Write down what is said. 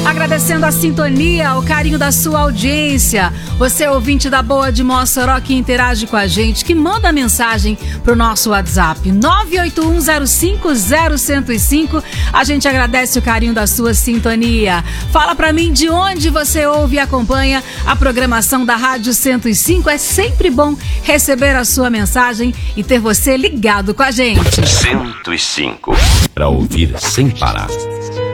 Agradecendo a sintonia, o carinho da sua audiência. Você, ouvinte da Boa de Mossoró, que interage com a gente, que manda mensagem pro nosso WhatsApp 981050105. A gente agradece o carinho da sua sintonia. Fala pra mim de onde você ouve e acompanha a programação da Rádio 105. É sempre bom receber a sua mensagem e ter você ligado com a gente. 105. Pra ouvir sem parar.